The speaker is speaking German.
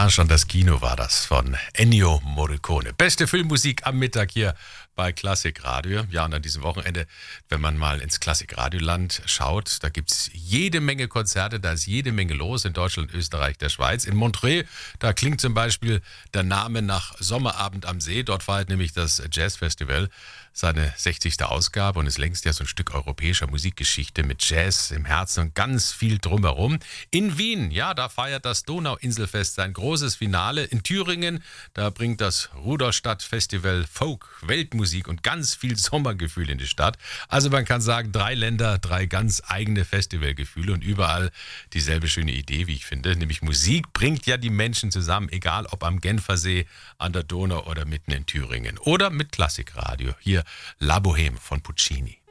Marsch an das Kino war das von Ennio Morricone. Beste Filmmusik am Mittag hier bei Klassikradio. Ja, und an diesem Wochenende, wenn man mal ins Klassikradioland schaut, da gibt es jede Menge Konzerte, da ist jede Menge los in Deutschland, Österreich, der Schweiz. In Montreux, da klingt zum Beispiel der Name nach Sommerabend am See. Dort feiert nämlich das Jazzfestival seine 60. Ausgabe und ist längst ja so ein Stück europäischer Musikgeschichte mit Jazz im Herzen und ganz viel drumherum. In Wien, ja, da feiert das Donauinselfest sein großes Finale. In Thüringen, da bringt das Rudolstadt-Festival Folk, Weltmusik und ganz viel Sommergefühl in die Stadt. Also man kann sagen, 3 Länder, 3 ganz eigene Festivalgefühle und überall dieselbe schöne Idee, wie ich finde, nämlich Musik bringt ja die Menschen zusammen, egal ob am Genfersee, an der Donau oder mitten in Thüringen oder mit Klassikradio. Hier La Bohème von Puccini.